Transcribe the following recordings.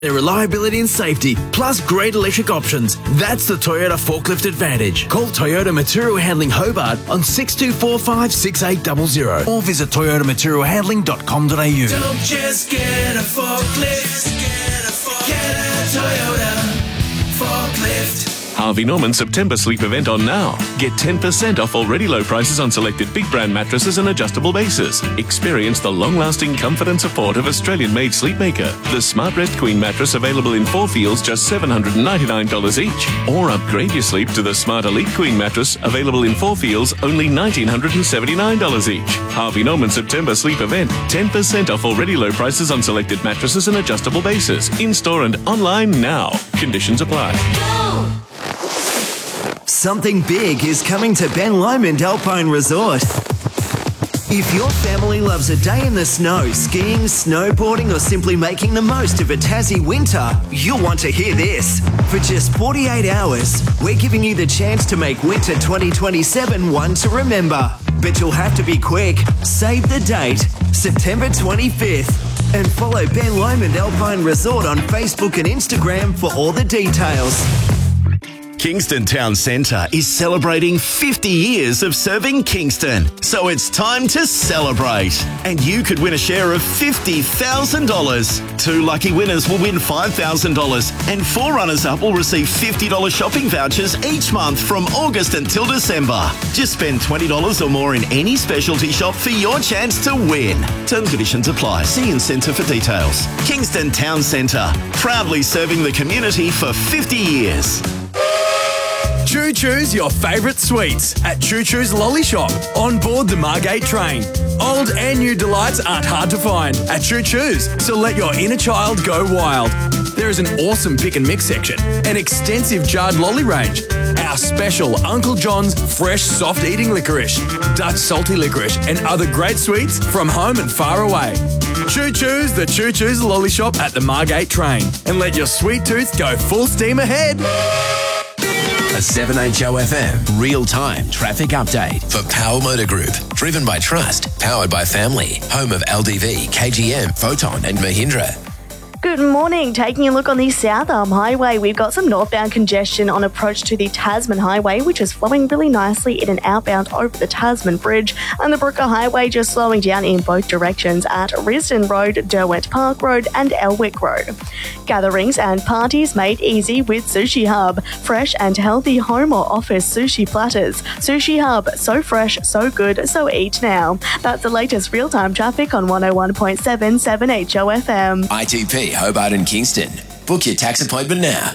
Their reliability and safety, plus great electric options. That's the Toyota Forklift Advantage. Call Toyota Material Handling Hobart on 6245 6800 or visit toyotamaterialhandling.com.au. Don't just get a forklift, get a Toyota Forklift. Harvey Norman September sleep event on now. Get 10% off already low prices on selected big brand mattresses and adjustable bases. Experience the long-lasting comfort and support of Australian-made Sleepmaker. The SmartRest Queen mattress available in 4 feels just $799 each. Or upgrade your sleep to the Smart Elite Queen mattress available in 4 feels only $1,979 each. Harvey Norman September sleep event. 10% off already low prices on selected mattresses and adjustable bases. In-store and online now. Conditions apply. Something big is coming to Ben Lomond Alpine Resort. If your family loves a day in the snow, skiing, snowboarding, or simply making the most of a Tassie winter, you'll want to hear this. For just 48 hours, we're giving you the chance to make winter 2027 one to remember. But you'll have to be quick. Save the date, September 25th. And follow Ben Lomond Alpine Resort on Facebook and Instagram for all the details. Kingston Town Centre is celebrating 50 years of serving Kingston. So it's time to celebrate. And you could win a share of $50,000. 2 lucky winners will win $5,000 and 4 runners-up will receive $50 shopping vouchers each month from August until December. Just spend $20 or more in any specialty shop for your chance to win. Terms and conditions apply. See Incentive for details. Kingston Town Centre, proudly serving the community for 50 years. Choo Choo's your favourite sweets at Choo Choo's Lolly Shop on board the Margate train. Old and new delights aren't hard to find at Choo Choo's, so let your inner child go wild. There is an awesome pick and mix section, an extensive jarred lolly range, our special Uncle John's fresh soft eating licorice, Dutch salty licorice, and other great sweets from home and far away. Choo Choo's, the Choo Choo's Lolly Shop at the Margate train, and let your sweet tooth go full steam ahead. A 7HOFM real-time traffic update for Power Motor Group. Driven by trust, powered by family. Home of LDV, KGM, Photon and Mahindra. Good morning. Taking a look on the South Arm Highway, we've got some northbound congestion on approach to the Tasman Highway, which is flowing really nicely in and outbound over the Tasman Bridge, and the Brooker Highway just slowing down in both directions at Risdon Road, Derwent Park Road and Elwick Road. Gatherings and parties made easy with Sushi Hub. Fresh and healthy home or office sushi platters. Sushi Hub, so fresh, so good, so eat now. That's the latest real-time traffic on 101.7 7HOFM. ITP Hobart and Kingston. Book your tax appointment now.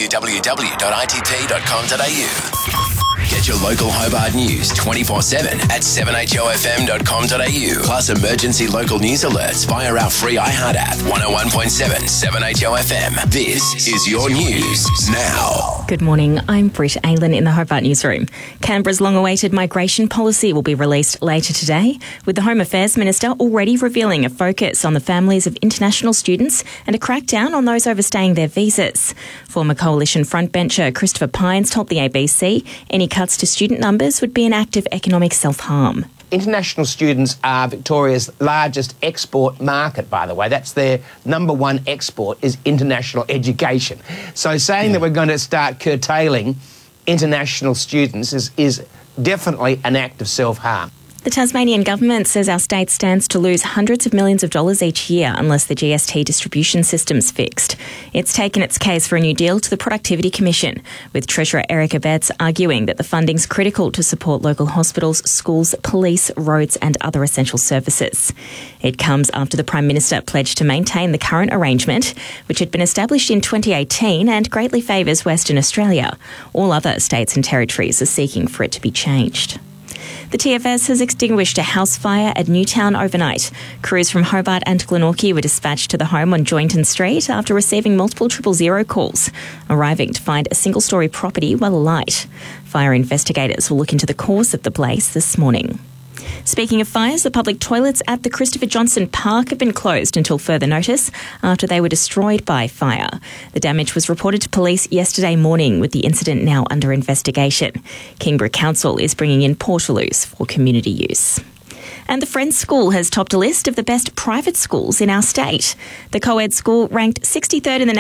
www.itp.com.au. Get your local Hobart news 24/7 at 7HOFM.com.au. Plus emergency local news alerts via our free iHeart app. 101.7 7HOFM. This is your news now. Good morning. I'm Britt Aylan in the Hobart Newsroom. Canberra's long-awaited migration policy will be released later today, with the Home Affairs Minister already revealing a focus on the families of international students and a crackdown on those overstaying their visas. Former Coalition frontbencher Christopher Pines told the ABC any cuts to student numbers would be an act of economic self-harm. International students are Victoria's largest export market, by the way. That's their number one export, is international education. So saying that we're going to start curtailing international students is definitely an act of self-harm. The Tasmanian government says our state stands to lose hundreds of millions of dollars each year unless the GST distribution system's fixed. It's taken its case for a new deal to the Productivity Commission, with Treasurer Erica Betts arguing that the funding's critical to support local hospitals, schools, police, roads and other essential services. It comes after the Prime Minister pledged to maintain the current arrangement, which had been established in 2018 and greatly favours Western Australia. All other states and territories are seeking for it to be changed. The TFS has extinguished a house fire at Newtown overnight. Crews from Hobart and Glenorchy were dispatched to the home on Joynton Street after receiving multiple 000 calls, arriving to find a single-storey property well alight. Fire investigators will look into the cause of the blaze this morning. Speaking of fires, the public toilets at the Christopher Johnson Park have been closed until further notice after they were destroyed by fire. The damage was reported to police yesterday morning, with the incident now under investigation. Kingborough Council is bringing in portaloos for community use. And the Friends School has topped a list of the best private schools in our state. The co-ed school ranked 63rd in the